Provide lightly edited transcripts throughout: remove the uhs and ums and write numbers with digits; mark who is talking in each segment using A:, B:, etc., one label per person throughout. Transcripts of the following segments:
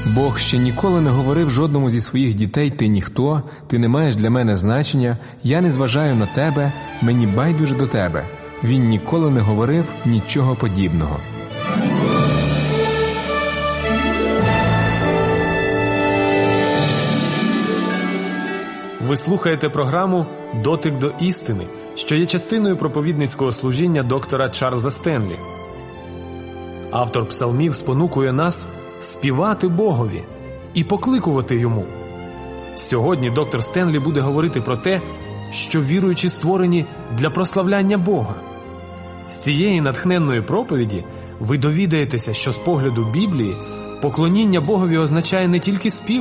A: Бог ще ніколи не говорив жодному зі своїх дітей: «Ти ніхто, ти не маєш для мене значення, я не зважаю на тебе, мені байдуже до тебе». Він ніколи не говорив нічого подібного.
B: Ви слухаєте програму «Дотик до істини», що є частиною проповідницького служіння доктора Чарльза Стенлі. Автор псалмів спонукує нас співати Богові і покликувати Йому. Сьогодні доктор Стенлі буде говорити про те, що віруючі створені для прославляння Бога. З цієї натхненної проповіді ви довідаєтеся, що з погляду Біблії поклоніння Богові означає не тільки спів.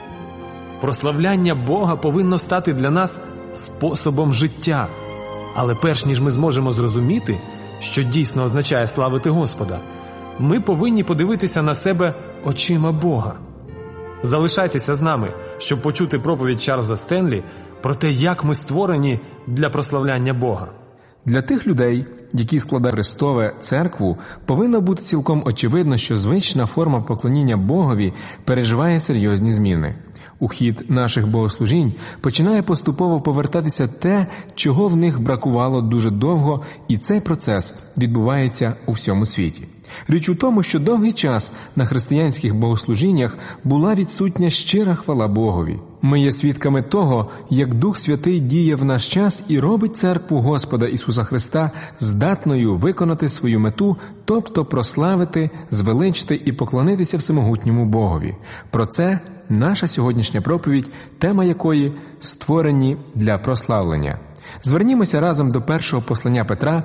B: Прославляння Бога повинно стати для нас способом життя. Але перш ніж ми зможемо зрозуміти, що дійсно означає славити Господа, ми повинні подивитися на себе очима Бога. Залишайтеся з нами, щоб почути проповідь Чарльза Стенлі про те, як ми створені для прославляння Бога.
A: Для тих людей, які складають Христове церкву, повинно бути цілком очевидно, що звична форма поклоніння Богові переживає серйозні зміни. У хід наших богослужінь починає поступово повертатися те, чого в них бракувало дуже довго, і цей процес відбувається у всьому світі. Річ у тому, що довгий час на християнських богослужіннях була відсутня щира хвала Богові. Ми є свідками того, як Дух Святий діє в наш час і робить церкву Господа Ісуса Христа здатною виконати свою мету, тобто прославити, звеличити і поклонитися всемогутньому Богові. Про це наша сьогоднішня проповідь, тема якої «Створені для прославлення». Звернімося разом до першого послання Петра,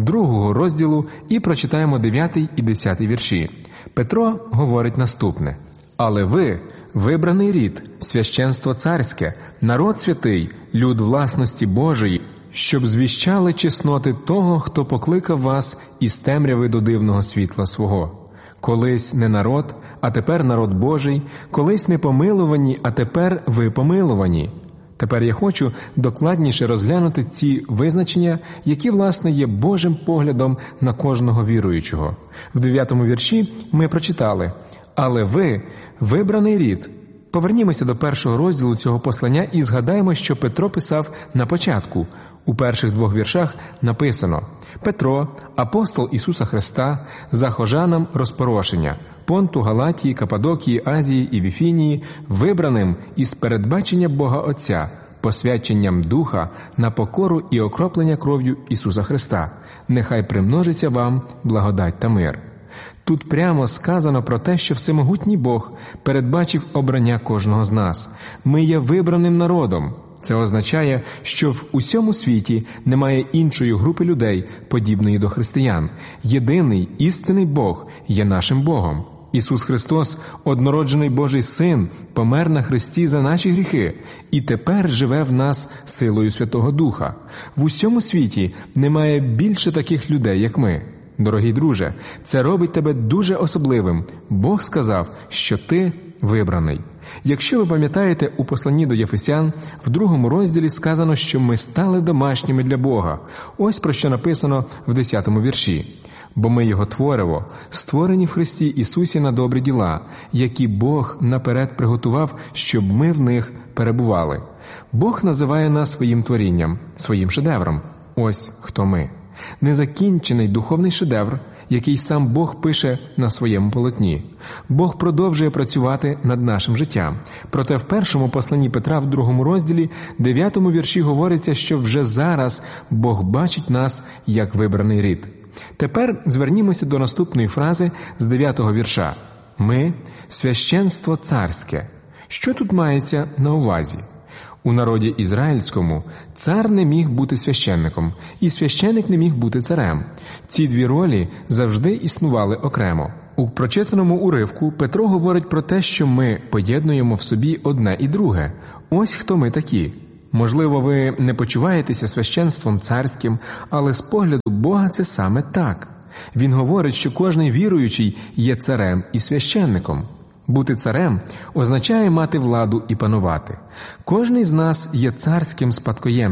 A: 2 розділу, і прочитаємо 9 і 10 вірші. Петро говорить наступне: «Але ви – вибраний рід, священство царське, народ святий, люд власності Божої, щоб звіщали чесноти того, хто покликав вас із темряви до дивного світла свого. Колись не народ, а тепер народ Божий, колись не помилувані, а тепер ви помилувані». Тепер я хочу докладніше розглянути ці визначення, які, власне, є Божим поглядом на кожного віруючого. В 9 вірші ми прочитали: «Але ви – вибраний рід». Повернімося до 1 розділу цього послання і згадаємо, що Петро писав на початку. У перших 2 віршах написано: «Петро, апостол Ісуса Христа, захожанам розпорошення, Понту, Галатії, Каппадокії, Азії і Віфінії, вибраним із передбачення Бога Отця, посвяченням Духа на покору і окроплення кров'ю Ісуса Христа. Нехай примножиться вам благодать та мир». Тут прямо сказано про те, що всемогутній Бог передбачив обрання кожного з нас. Ми є вибраним народом. Це означає, що в усьому світі немає іншої групи людей, подібної до християн. Єдиний, істинний Бог є нашим Богом. Ісус Христос, однороджений Божий Син, помер на хресті за наші гріхи і тепер живе в нас силою Святого Духа. В усьому світі немає більше таких людей, як ми. Дорогий друже, це робить тебе дуже особливим. Бог сказав, що ти вибраний. Якщо ви пам'ятаєте, у посланні до Єфесян в 2 розділі сказано, що ми стали домашніми для Бога. Ось про що написано в 10 вірші. «Бо ми Його твориво, створені в Христі Ісусі на добрі діла, які Бог наперед приготував, щоб ми в них перебували». Бог називає нас своїм творінням, своїм шедевром. Ось хто ми. Незакінчений духовний шедевр, який сам Бог пише на своєму полотні. Бог продовжує працювати над нашим життям. Проте в першому посланні Петра в 2 розділі, 9 вірші говориться, що вже зараз Бог бачить нас як вибраний рід. Тепер звернімося до наступної фрази з 9 вірша. «Ми – священство царське». Що тут мається на увазі? У народі ізраїльському цар не міг бути священником, і священник не міг бути царем. Ці 2 ролі завжди існували окремо. У прочитаному уривку Петро говорить про те, що ми поєднуємо в собі одне і друге. Ось хто ми такі. Можливо, ви не почуваєтеся священством царським, але з погляду Бога це саме так. Він говорить, що кожний віруючий є царем і священником. Бути царем означає мати владу і панувати. Кожний з нас є царським спадкоємцем.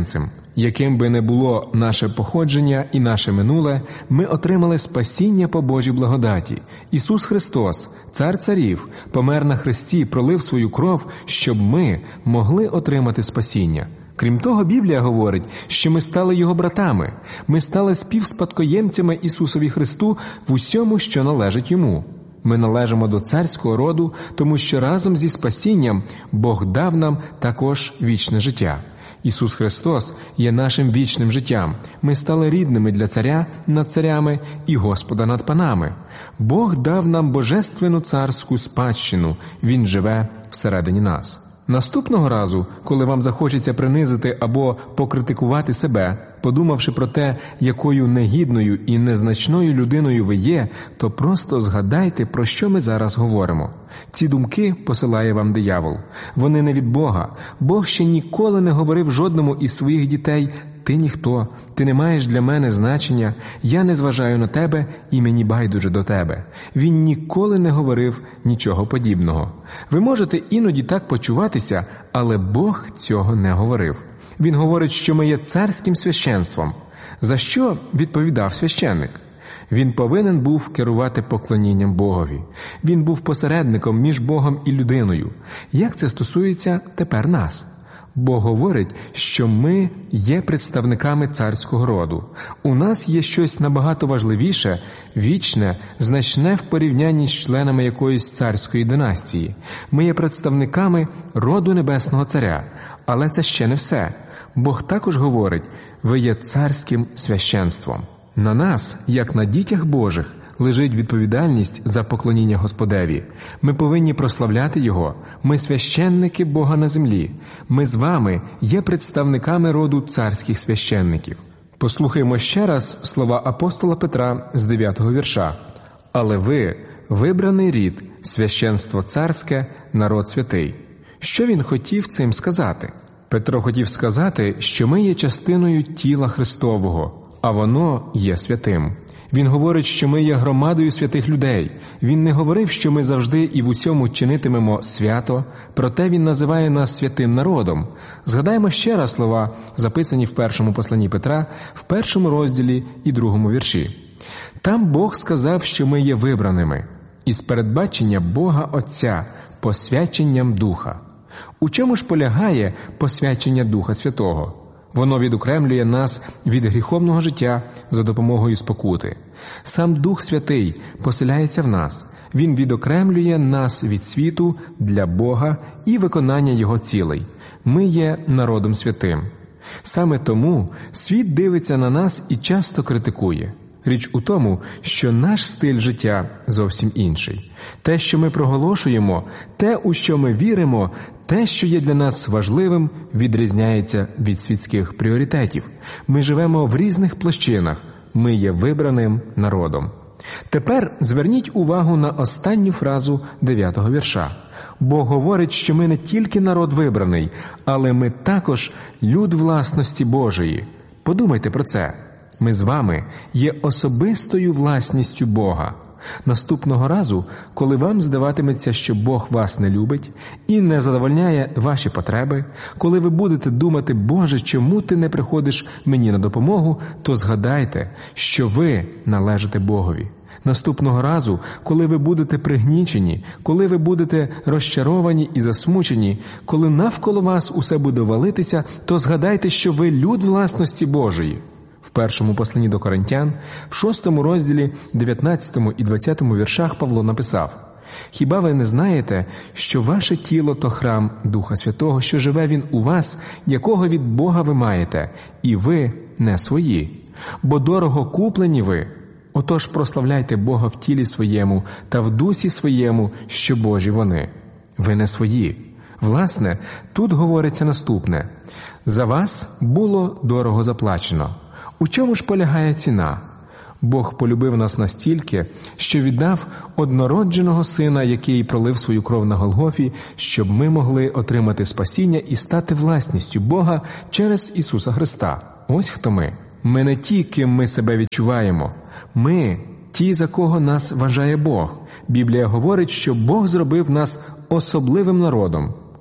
A: Яким би не було наше походження і наше минуле, ми отримали спасіння по Божій благодаті. Ісус Христос, Цар царів, помер на хресті, пролив свою кров, щоб ми могли отримати спасіння. Крім того, Біблія говорить, що ми стали Його братами, ми стали співспадкоємцями Ісусові Христу в усьому, що належить Йому. Ми належимо до царського роду, тому що разом зі спасінням Бог дав нам також вічне життя. Ісус Христос є нашим вічним життям. Ми стали рідними для царя над царями і Господа над панами. Бог дав нам божественну царську спадщину. Він живе всередині нас. Наступного разу, коли вам захочеться принизити або покритикувати себе, подумавши про те, якою негідною і незначною людиною ви є, то просто згадайте, про що ми зараз говоримо. Ці думки посилає вам диявол. Вони не від Бога. Бог ще ніколи не говорив жодному із своїх дітей: «Ти ніхто, ти не маєш для мене значення, я не зважаю на тебе і мені байдуже до тебе». Він ніколи не говорив нічого подібного. Ви можете іноді так почуватися, але Бог цього не говорив. Він говорить, що ми є царським священством. За що відповідав священник? Він повинен був керувати поклонінням Богові. Він був посередником між Богом і людиною. Як це стосується тепер нас? Бог говорить, що ми є представниками царського роду. У нас є щось набагато важливіше, вічне, значне в порівнянні з членами якоїсь царської династії. Ми є представниками роду Небесного Царя. Але це ще не все. Бог також говорить: ви є царським священством. На нас, як на дітях Божих, лежить відповідальність за поклоніння Господеві. Ми повинні прославляти Його. Ми священники Бога на землі. Ми з вами є представниками роду царських священників. Послухаймо ще раз слова апостола Петра з 9-го вірша. «Але ви – вибраний рід, священство царське, народ святий». Що він хотів цим сказати? Петро хотів сказати, що ми є частиною тіла Христового, а воно є святим. Він говорить, що ми є громадою святих людей. Він не говорив, що ми завжди і в усьому чинитимемо свято, проте він називає нас святим народом. Згадаємо ще раз слова, записані в першому посланні Петра, в 1 розділі і 2 вірші. Там Бог сказав, що ми є вибраними, із передбачення Бога Отця, посвяченням Духа. У чому ж полягає посвячення Духа Святого? Воно відокремлює нас від гріховного життя за допомогою спокути. Сам Дух Святий поселяється в нас. Він відокремлює нас від світу для Бога і виконання Його цілей. Ми є народом святим. Саме тому світ дивиться на нас і часто критикує. Річ у тому, що наш стиль життя зовсім інший. Те, що ми проголошуємо, те, у що ми віримо, те, що є для нас важливим, відрізняється від світських пріоритетів. Ми живемо в різних площинах. Ми є вибраним народом. Тепер зверніть увагу на останню фразу 9-го вірша. Бог говорить, що ми не тільки народ вибраний, але ми також люд власності Божої. Подумайте про це. Ми з вами є особистою власністю Бога. Наступного разу, коли вам здаватиметься, що Бог вас не любить і не задовольняє ваші потреби, коли ви будете думати: «Боже, чому ти не приходиш мені на допомогу?», то згадайте, що ви належите Богові. Наступного разу, коли ви будете пригнічені, коли ви будете розчаровані і засмучені, коли навколо вас усе буде валитися, то згадайте, що ви люд власності Божої. В першому посланні до Коринтян, в 6 розділі, 19 і 20 віршах Павло написав: «Хіба ви не знаєте, що ваше тіло – то храм Духа Святого, що живе Він у вас, якого від Бога ви маєте, і ви не свої? Бо дорого куплені ви. Отож прославляйте Бога в тілі своєму та в дусі своєму, що Божі вони. Ви не свої». Власне, тут говориться наступне: «За вас було дорого заплачено». У чому ж полягає ціна? Бог полюбив нас настільки, що віддав однородженого Сина, який пролив свою кров на Голгофі, щоб ми могли отримати спасіння і стати власністю Бога через Ісуса Христа. Ось хто ми. Ми не ті, ким ми себе відчуваємо. Ми – ті, за кого нас вважає Бог. Біблія говорить, що Бог зробив нас особливим народом.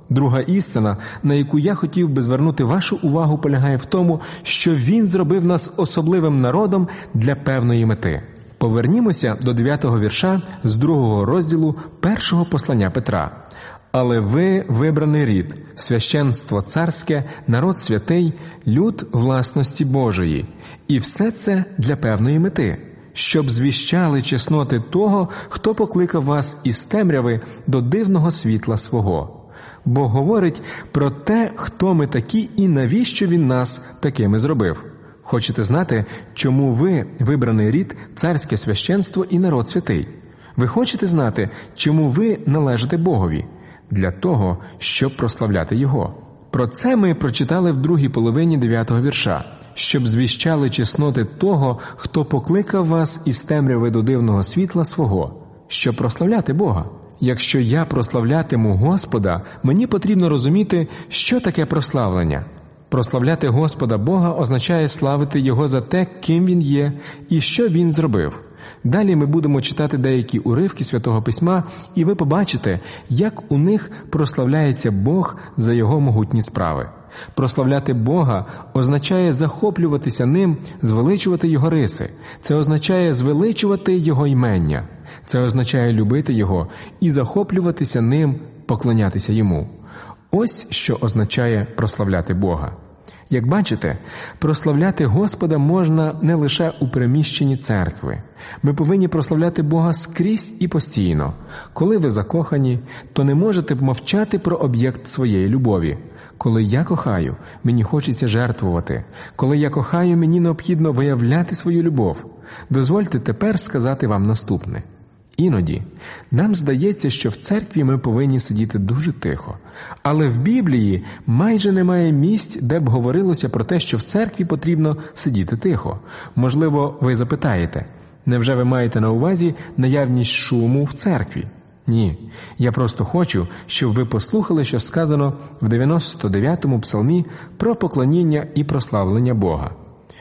A: Друга істина, на яку я хотів би звернути вашу увагу, полягає в тому, що Він зробив нас особливим народом для певної мети. Повернімося до 9-го вірша з 2-го розділу 1-го послання Петра. «Але ви вибраний рід, священство царське, народ святий, люд власності Божої. І все це для певної мети, щоб звіщали чесноти того, хто покликав вас із темряви до дивного світла свого». Бог говорить про те, хто ми такі і навіщо Він нас такими зробив. Хочете знати, чому ви вибраний рід, царське священство і народ святий? Ви хочете знати, чому ви належите Богові? Для того, щоб прославляти Його. Про це ми прочитали в другій половині 9-го вірша. «Щоб звіщали чесноти того, хто покликав вас із темряви до дивного світла свого». Щоб прославляти Бога. Якщо я прославлятиму Господа, мені потрібно розуміти, що таке прославлення. Прославляти Господа Бога означає славити Його за те, ким Він є і що Він зробив. Далі ми будемо читати деякі уривки Святого Письма, і ви побачите, як у них прославляється Бог за Його могутні справи. Прославляти Бога означає захоплюватися Ним, звеличувати Його риси. Це означає звеличувати Його імення. Це означає любити Його і захоплюватися Ним, поклонятися Йому. Ось що означає прославляти Бога. Як бачите, прославляти Господа можна не лише у приміщенні церкви. Ми повинні прославляти Бога скрізь і постійно. Коли ви закохані, то не можете мовчати про об'єкт своєї любові. Коли я кохаю, мені хочеться жертвувати. Коли я кохаю, мені необхідно виявляти свою любов. Дозвольте тепер сказати вам наступне. Іноді нам здається, що в церкві ми повинні сидіти дуже тихо. Але в Біблії майже немає місць, де б говорилося про те, що в церкві потрібно сидіти тихо. Можливо, ви запитаєте, невже ви маєте на увазі наявність шуму в церкві? Ні. Я просто хочу, щоб ви послухали, що сказано в 99-му псалмі про поклоніння і прославлення Бога.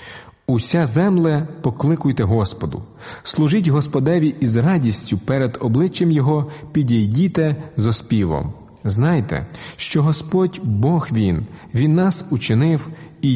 A: «Уся земле покликуйте Господу, служіть Господеві із радістю перед обличчям Його, підійдіте з оспівом. Знайте, що Господь Бог Він нас учинив, і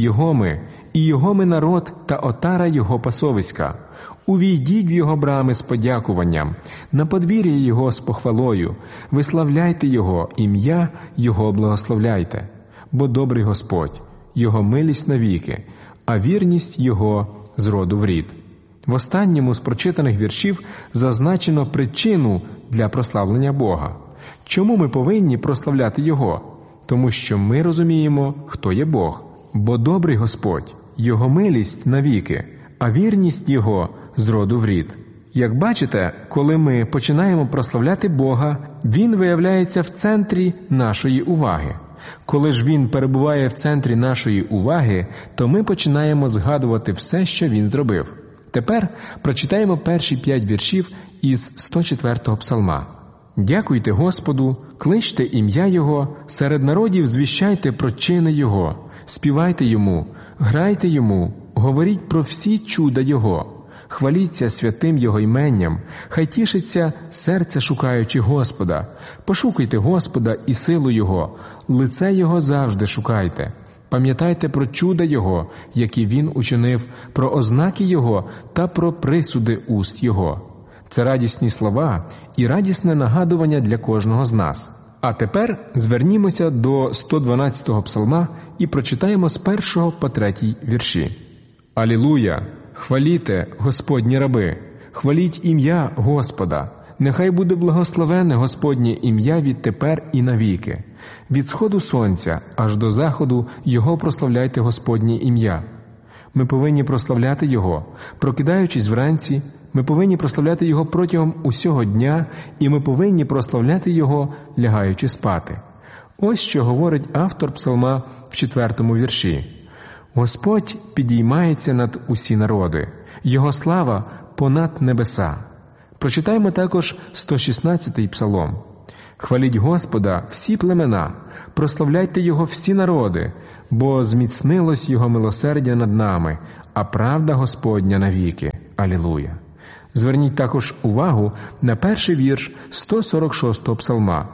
A: Його ми народ та отара Його пасовиська. Увійдіть в Його брами з подякуванням, на подвір'я Його з похвалою, виславляйте Його, ім'я Його благословляйте. Бо добрий Господь, Його милість навіки, а вірність Його з роду в рід». В останньому з прочитаних віршів зазначено причину для прославлення Бога. Чому ми повинні прославляти Його? Тому що ми розуміємо, хто є Бог. Бо добрий Господь, Його милість навіки, а вірність Його з роду в рід. Як бачите, коли ми починаємо прославляти Бога, Він виявляється в центрі нашої уваги. Коли ж Він перебуває в центрі нашої уваги, то ми починаємо згадувати все, що Він зробив. Тепер прочитаємо перші 5 віршів із 104-го псалма. «Дякуйте Господу, кличте ім'я Його, серед народів звіщайте про чини Його, співайте Йому, грайте Йому, говоріть про всі чуда Його. Хваліться святим Його іменням, хай тішиться серце шукаючи Господа. Пошукайте Господа і силу Його, лице Його завжди шукайте. Пам'ятайте про чуда Його, які Він учинив, про ознаки Його та про присуди уст Його». Це радісні слова і радісне нагадування для кожного з нас. А тепер звернімося до 112-го псалма і прочитаємо з 1 по 3 вірші. «Алілуя! Хваліте, Господні раби! Хваліть ім'я Господа! Нехай буде благословенне Господнє ім'я відтепер і навіки. Від сходу сонця аж до заходу Його прославляйте Господнє ім'я». Ми повинні прославляти Його, прокидаючись вранці, ми повинні прославляти Його протягом усього дня, і ми повинні прославляти Його, лягаючи спати. Ось що говорить автор псалма в 4-му вірші. «Господь підіймається над усі народи, Його слава понад небеса». Прочитаємо також 116-й псалом. «Хваліть Господа всі племена, прославляйте Його всі народи, бо зміцнилось Його милосердя над нами, а правда Господня навіки. Алілуя». Зверніть також увагу на перший вірш 146-го псалма.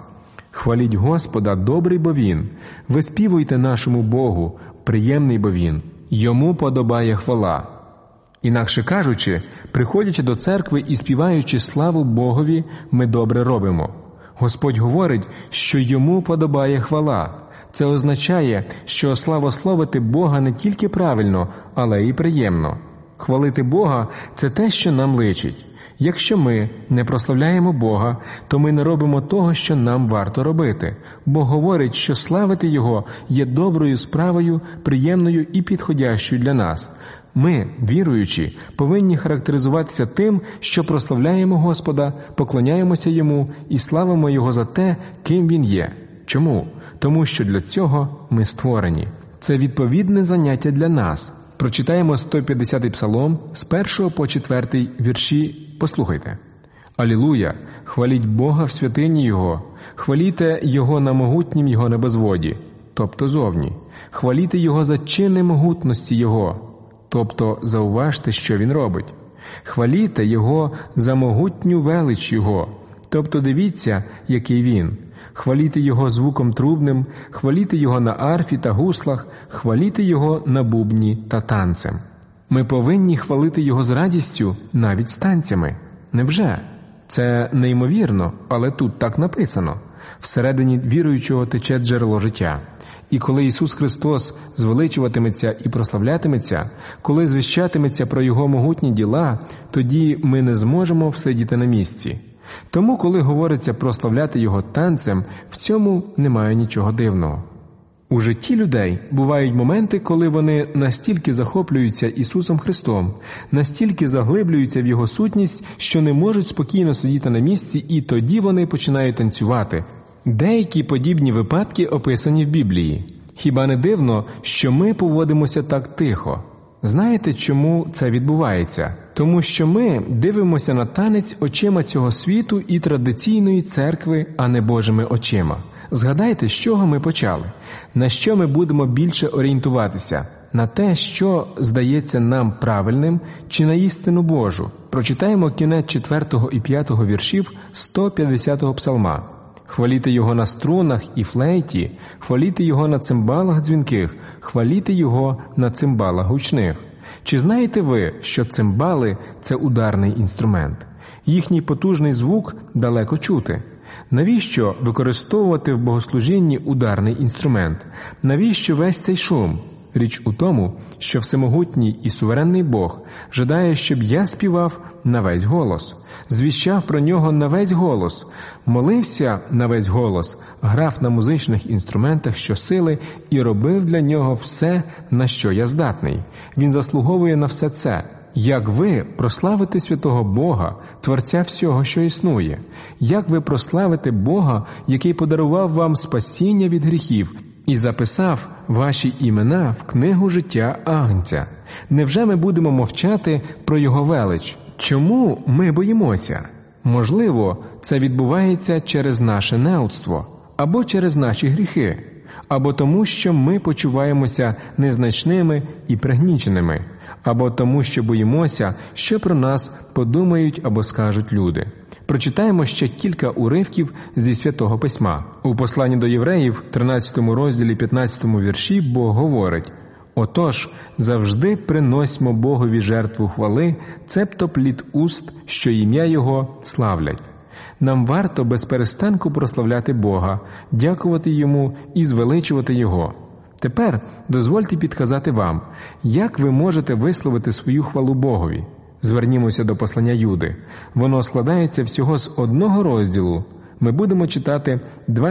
A: Хваліть Господа, добрий бо Він, виспівуйте нашому Богу, приємний бо Він, Йому подобає хвала. Інакше кажучи, приходячи до церкви і співаючи славу Богові, ми добре робимо. Господь говорить, що Йому подобає хвала. Це означає, що славословити Бога не тільки правильно, але й приємно. Хвалити Бога – це те, що нам личить. Якщо ми не прославляємо Бога, то ми не робимо того, що нам варто робити. Бог говорить, що славити Його є доброю справою, приємною і підходящою для нас. Ми, віруючі, повинні характеризуватися тим, що прославляємо Господа, поклоняємося Йому і славимо Його за те, ким Він є. Чому? Тому що для цього ми створені. Це відповідне заняття для нас. Прочитаємо 150-й псалом з 1 по 4 вірші. Послухайте. «Алілуя! Хваліть Бога в святині Його, хваліте Його на могутнім Його небозводі, тобто зовні, хваліте Його за чини могутності Його, тобто зауважте, що Він робить, хваліте Його за могутню велич Його, тобто дивіться, який Він, хваліте Його звуком трубним, хваліте Його на арфі та гуслах, хваліте Його на бубні та танцем». Ми повинні хвалити Його з радістю, навіть з танцями. Невже? Це неймовірно, але тут так написано. Всередині віруючого тече джерело життя. І коли Ісус Христос звеличуватиметься і прославлятиметься, коли звіщатиметься про Його могутні діла, тоді ми не зможемо всидіти на місці. Тому, коли говориться прославляти Його танцем, в цьому немає нічого дивного. У житті людей бувають моменти, коли вони настільки захоплюються Ісусом Христом, настільки заглиблюються в Його сутність, що не можуть спокійно сидіти на місці, і тоді вони починають танцювати. Деякі подібні випадки описані в Біблії. Хіба не дивно, що ми поводимося так тихо? Знаєте, чому це відбувається? Тому що ми дивимося на танець очима цього світу і традиційної церкви, а не Божими очима. Згадайте, з чого ми почали. На що ми будемо більше орієнтуватися? На те, що здається нам правильним, чи на істину Божу? Прочитаємо кінець 4 і 5 віршів 150-го псалма. «Хваліте Його на струнах і флейті, хваліте Його на цимбалах дзвінких, хваліте Його на цимбалах гучних». Чи знаєте ви, що цимбали – це ударний інструмент? Їхній потужний звук далеко чути. Навіщо використовувати в богослужінні ударний інструмент? Навіщо весь цей шум? Річ у тому, що всемогутній і суверенний Бог жадає, щоб я співав на весь голос, звіщав про Нього на весь голос, молився на весь голос, грав на музичних інструментах щосили і робив для Нього все, на що я здатний. Він заслуговує на все це. Як ви прославите святого Бога, Творця всього, що існує? Як ви прославите Бога, який подарував вам спасіння від гріхів і записав ваші імена в книгу життя Агнця? Невже ми будемо мовчати про Його велич? Чому ми боїмося? Можливо, це відбувається через наше неуцтво, або через наші гріхи, або тому, що ми почуваємося незначними і пригніченими, або тому, що боїмося, що про нас подумають або скажуть люди. Прочитаємо ще кілька уривків зі Святого Письма. У посланні до євреїв, 13 розділі 15 вірші, Бог говорить: «Отож, завжди приносьмо Богові жертву хвали, цебто плід уст, що ім'я Його славлять». Нам варто без перестанку прославляти Бога, дякувати Йому і звеличувати Його. Тепер дозвольте підказати вам, як ви можете висловити свою хвалу Богові. Звернімося до послання Юди. Воно складається всього з одного розділу. Ми будемо читати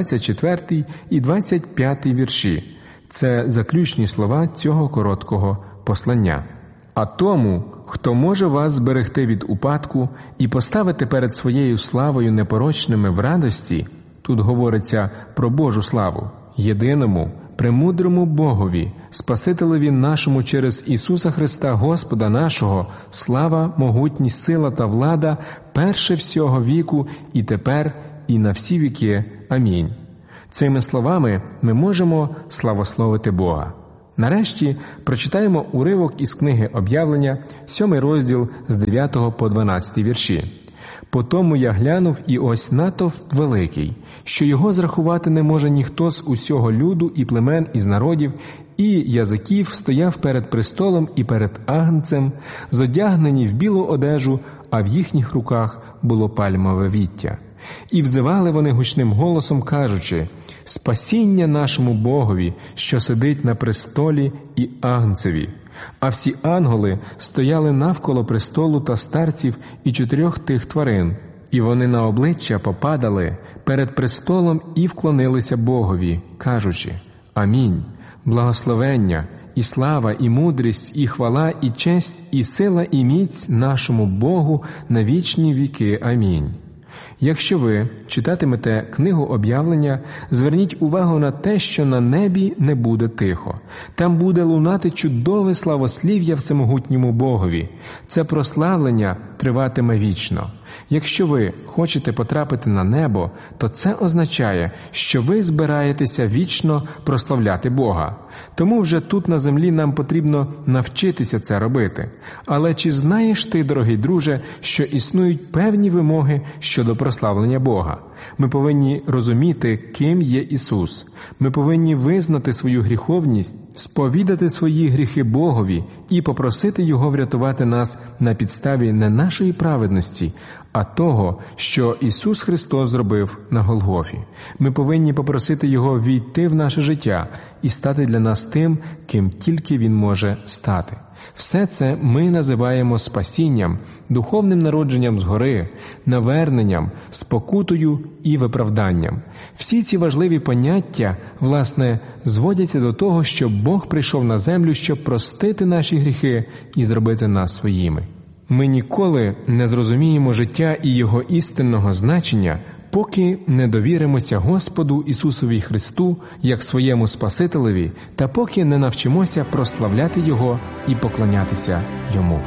A: 24 і 25 вірші. Це заключні слова цього короткого послання. «А тому, хто може вас зберегти від упадку і поставити перед своєю славою непорочними в радості», тут говориться про Божу славу, «єдиному, премудрому Богові, Спасителеві нашому через Ісуса Христа Господа нашого, слава, могутність, сила та влада, перше всього віку, і тепер, і на всі віки. Амінь». Цими словами ми можемо славословити Бога. Нарешті прочитаємо уривок із книги Об'явлення, 7 розділ з 9 по 12 вірші. Потому я глянув, і ось натовп великий, що його зрахувати не може ніхто з усього люду і племен, із народів, і язиків стояв перед престолом і перед Агнцем, зодягнені в білу одежу, а в їхніх руках було пальмове віття. І взивали вони гучним голосом, кажучи: «Спасіння нашому Богові, що сидить на престолі, і Агнцеві». А всі ангели стояли навколо престолу та старців і 4 тих тварин, і вони на обличчя попадали перед престолом і вклонилися Богові, кажучи: «Амінь, благословення, і слава, і мудрість, і хвала, і честь, і сила, і міць нашому Богу на вічні віки. Амінь». Якщо ви читатимете книгу Об'явлення, зверніть увагу на те, що на небі не буде тихо. Там буде лунати чудове славослів'я всемогутньому Богові. Це прославлення триватиме вічно. Якщо ви хочете потрапити на небо, то це означає, що ви збираєтеся вічно прославляти Бога. Тому вже тут на землі нам потрібно навчитися це робити. Але чи знаєш ти, дорогий друже, що існують певні вимоги щодо прославлення Бога? Ми повинні розуміти, ким є Ісус. Ми повинні визнати свою гріховність, сповідати свої гріхи Богові і попросити Його врятувати нас на підставі не нашої праведності, а того, що Ісус Христос зробив на Голгофі. Ми повинні попросити Його війти в наше життя і стати для нас тим, ким тільки Він може стати. Все це ми називаємо спасінням, духовним народженням згори, наверненням, спокутою і виправданням. Всі ці важливі поняття, власне, зводяться до того, що Бог прийшов на землю, щоб простити наші гріхи і зробити нас своїми. Ми ніколи не зрозуміємо життя і його істинного значення, поки не довіримося Господу Ісусові Христу як своєму Спасителеві, та поки не навчимося прославляти Його і поклонятися Йому.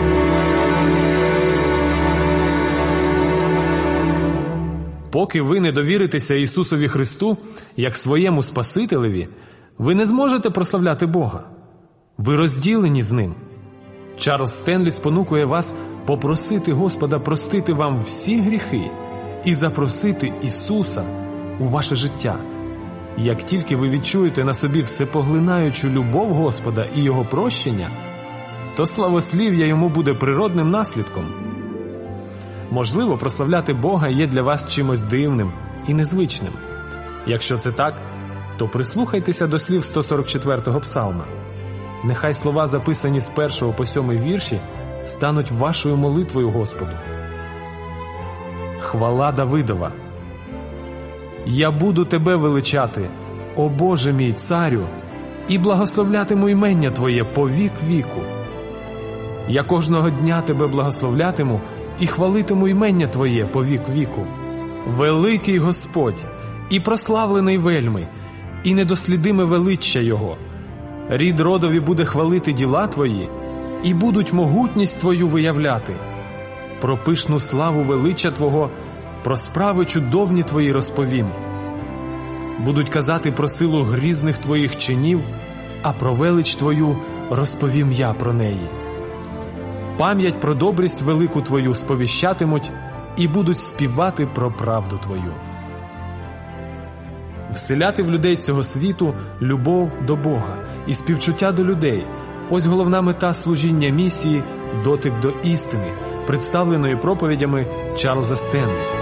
B: Поки ви не довіритеся Ісусові Христу як своєму Спасителеві, ви не зможете прославляти Бога. Ви розділені з Ним. Чарльз Стенлі спонукує вас попросити Господа простити вам всі гріхи і запросити Ісуса у ваше життя. Як тільки ви відчуєте на собі всепоглинаючу любов Господа і Його прощення, то славослів'я Йому буде природним наслідком. Можливо, прославляти Бога є для вас чимось дивним і незвичним. Якщо це так, то прислухайтеся до слів 144-го псалма. Нехай слова, записані з 1 по 7 вірші, стануть вашою молитвою Господу. Хвала Давидова. «Я буду Тебе величати, о Боже мій царю, і благословлятиму імення Твоє по вік віку. Я кожного дня Тебе благословлятиму і хвалитиму імення Твоє по вік віку. Великий Господь і прославлений вельми, і недослідиме величчя Його. Рід родові буде хвалити діла Твої, і будуть могутність Твою виявляти. Про пишну славу величчя Твого, про справи чудовні Твої розповім. Будуть казати про силу грізних Твоїх чинів, а про велич Твою розповім я про неї. Пам'ять про добрість велику Твою сповіщатимуть і будуть співати про правду Твою». Вселяти в людей цього світу любов до Бога і співчуття до людей – ось головна мета служіння місії «Дотик до істини», представленої проповідями Чарльза Стенлі.